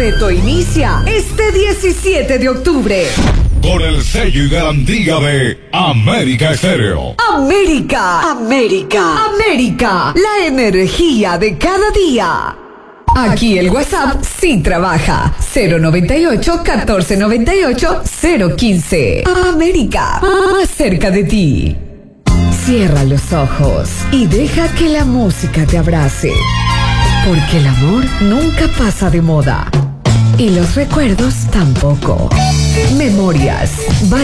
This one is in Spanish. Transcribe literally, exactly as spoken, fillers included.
reto inicia este diecisiete de octubre. Con el sello y garantía de América Estéreo. América, América, América, la energía de cada día. Aquí el WhatsApp sí trabaja. cero noventa y ocho, catorce noventa y ocho, cero quince. América, más cerca de ti. Cierra los ojos y deja que la música te abrace. Porque el amor nunca pasa de moda. Y los recuerdos tampoco. Memorias.